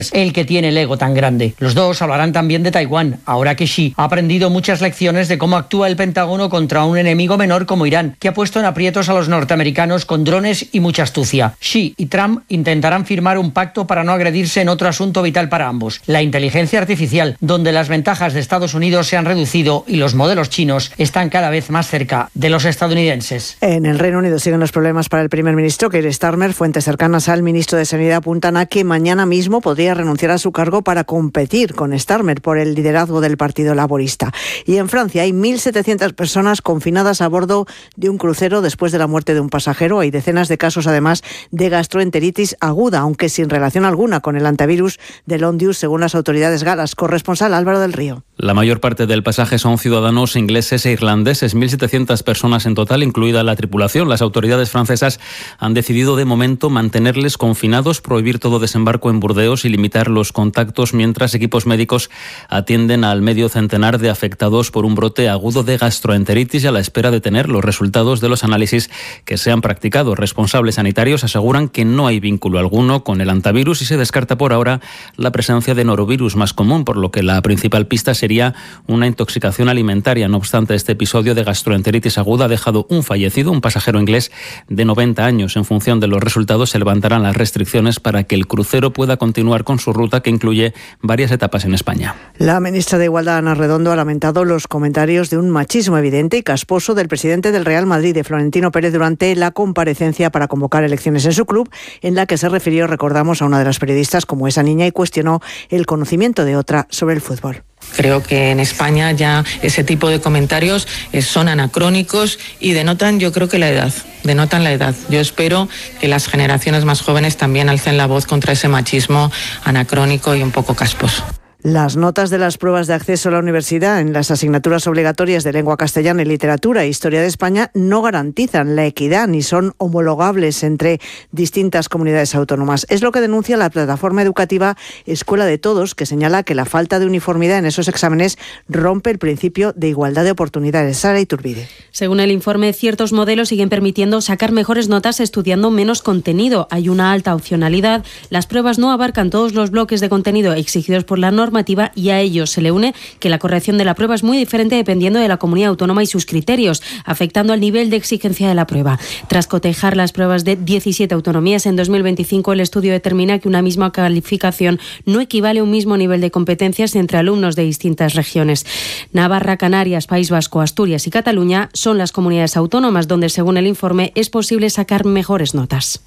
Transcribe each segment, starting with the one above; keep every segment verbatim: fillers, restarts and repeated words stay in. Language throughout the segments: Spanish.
el que tiene el ego tan grande. Los dos hablarán también de Taiwán, ahora que Xi ha aprendido muchas lecciones de cómo actúa el Pentágono contra un enemigo menor como Irán, que ha puesto en aprietos a los norteamericanos con drones y mucha astucia. Xi y Trump intentarán firmar un pacto para no agredirse en otro asunto vital para ambos, la inteligencia artificial, donde las ventajas de Estados Unidos se han reducido y los modelos chinos están cada vez más cerca de los estadounidenses. En el Reino Unido siguen los problemas para el primer ministro Keir Starmer. Fuentes cercanas al ministro de Sanidad apuntan a que mañana mismo podría renunciar a su cargo para competir con Starmer por el liderazgo del Partido Laborista. Y en Francia hay mil setecientas personas confinadas a bordo de un crucero después de la muerte de un pasajero. Hay decenas de casos, además, de gastroenteritis aguda, aunque sin relación alguna con el antivirus del Ondius, según las autoridades galas. Corresponsal Álvaro del Río. La mayor parte del pasaje son ciudadanos ingleses e irlandeses, mil setecientas personas en total, incluida la tripulación. Las autoridades francesas han decidido de momento mantenerles confinados, prohibir todo desembarco en Burdeos y limitar los contactos, mientras equipos médicos atienden al medio centenar de afectados por un brote agudo de gastroenteritis y a la espera de tener los resultados de los análisis que se han practicado. Responsables sanitarios aseguran que no hay vínculo alguno con el antivirus y se descarta por ahora la presencia de norovirus más común, por lo que la principal pista sería una intoxicación alimentaria. No obstante, este episodio de gastroenteritis aguda ha dejado un fallecido, un pasajero inglés de noventa años. En función de los resultados se levantarán las restricciones para que el crucero pueda continuar con su ruta, que incluye varias etapas en España. La ministra de Igualdad, Ana Redondo, ha lamentado los comentarios de un machismo evidente y casposo del presidente del Real Madrid, de Florentino Pérez, durante la comparecencia para convocar elecciones en su club, en la que se refirió, recordamos, a una de las periodistas como esa niña y cuestionó el conocimiento de otra sobre el fútbol. Creo que en España ya ese tipo de comentarios son anacrónicos y denotan, yo creo que la edad, denotan la edad. Yo espero que las generaciones más jóvenes también alcen la voz contra ese machismo anacrónico y un poco casposo. Las notas de las pruebas de acceso a la universidad en las asignaturas obligatorias de lengua castellana y literatura e historia de España no garantizan la equidad ni son homologables entre distintas comunidades autónomas. Es lo que denuncia la plataforma educativa Escuela de Todos, que señala que la falta de uniformidad en esos exámenes rompe el principio de igualdad de oportunidades. Sara Iturbide. Según el informe, ciertos modelos siguen permitiendo sacar mejores notas estudiando menos contenido. Hay una alta opcionalidad, las pruebas no abarcan todos los bloques de contenido exigidos por la norma y a ello se le une que la corrección de la prueba es muy diferente dependiendo de la comunidad autónoma y sus criterios, afectando al nivel de exigencia de la prueba. Tras cotejar las pruebas de diecisiete autonomías en dos mil veinticinco, el estudio determina que una misma calificación no equivale a un mismo nivel de competencias entre alumnos de distintas regiones. Navarra, Canarias, País Vasco, Asturias y Cataluña son las comunidades autónomas donde, según el informe, es posible sacar mejores notas.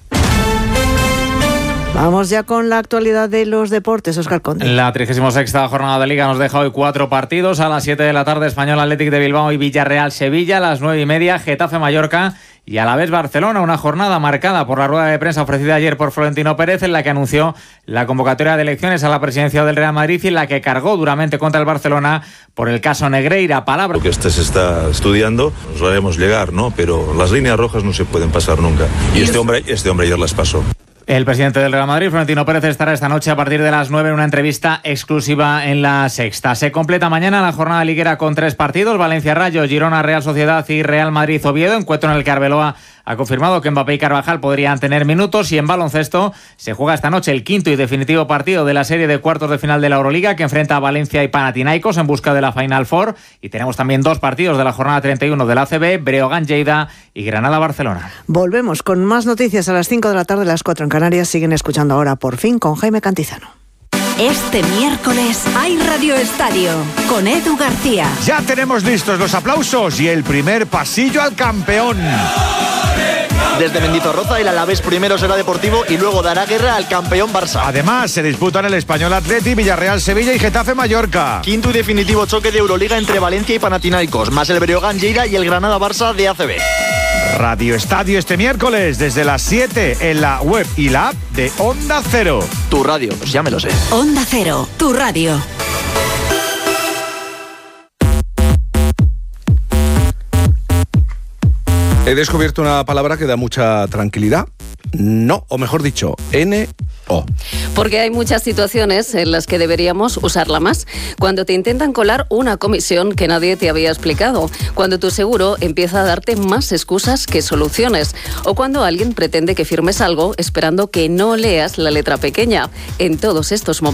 Vamos ya con la actualidad de los deportes, Óscar Conde. La trigésima sexta jornada de Liga nos deja hoy cuatro partidos. A las siete de la tarde, Español Athletic de Bilbao y Villarreal Sevilla. A las nueve y media, Getafe Mallorca y a la vez Barcelona. Una jornada marcada por la rueda de prensa ofrecida ayer por Florentino Pérez, en la que anunció la convocatoria de elecciones a la presidencia del Real Madrid y en la que cargó duramente contra el Barcelona por el caso Negreira. Palabra. Lo que este se está estudiando, nos lo haremos llegar, ¿no? Pero las líneas rojas no se pueden pasar nunca. Y este hombre, este hombre ayer las pasó. El presidente del Real Madrid, Florentino Pérez, estará esta noche a partir de las nueve en una entrevista exclusiva en La Sexta. Se completa mañana la jornada liguera con tres partidos: Valencia Rayo, Girona Real Sociedad y Real Madrid Oviedo, encuentro en el que Arbeloa ha confirmado que Mbappé y Carvajal podrían tener minutos. Y en baloncesto se juega esta noche el quinto y definitivo partido de la serie de cuartos de final de la Euroliga, que enfrenta a Valencia y Panathinaikos en busca de la Final Four. Y tenemos también dos partidos de la jornada treinta y uno de la A C B, Breogán Lleida y Granada Barcelona. Volvemos con más noticias a las cinco de la tarde, las cuatro en Canarias. Siguen escuchando ahora Por Fin con Jaime Cantizano. Este miércoles hay Radio Estadio con Edu García. Ya tenemos listos los aplausos y el primer pasillo al campeón. Desde Mendizorroza, el Alavés primero será Deportivo y luego dará guerra al campeón Barça. Además, se disputan el Español Athletic, Villarreal Sevilla y Getafe Mallorca. Quinto y definitivo choque de Euroliga entre Valencia y Panathinaikos, más el Breogán Lleida y el Granada Barça de A C B. Radio Estadio este miércoles desde las siete en la web y la app de Onda Cero. Tu radio, pues ya me lo sé. Onda Cero, tu radio. He descubierto una palabra que da mucha tranquilidad. No, o mejor dicho, N O. Porque hay muchas situaciones en las que deberíamos usarla más. Cuando te intentan colar una comisión que nadie te había explicado. Cuando tu seguro empieza a darte más excusas que soluciones. O cuando alguien pretende que firmes algo esperando que no leas la letra pequeña. En todos estos momentos